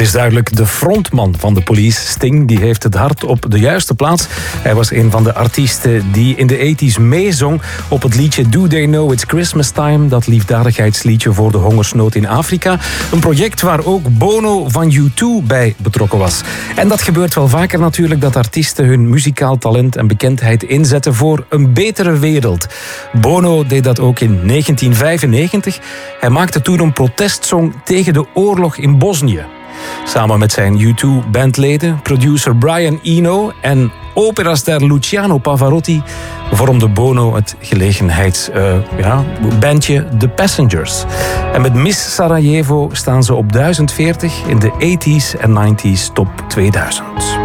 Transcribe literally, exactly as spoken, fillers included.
is duidelijk, de frontman van de Police, Sting, die heeft het hart op de juiste plaats. Hij was een van de artiesten die in de tachtiger meezong op het liedje Do They Know It's Christmas Time, dat liefdadigheidsliedje voor de hongersnood in Afrika. Een project waar ook Bono van U twee bij betrokken was. En dat gebeurt wel vaker natuurlijk, dat artiesten hun muzikaal talent en bekendheid inzetten voor een betere wereld. Bono deed dat ook in negentien vijfennegentig. Hij maakte toen een protestsong tegen de oorlog in Bosnië. Samen met zijn U twee-bandleden, producer Brian Eno en operaster Luciano Pavarotti vormde Bono het gelegenheidsbandje uh, ja, bandje The Passengers. En met Miss Sarajevo staan ze op duizend veertig in de tachtiger en negentiger top tweeduizend.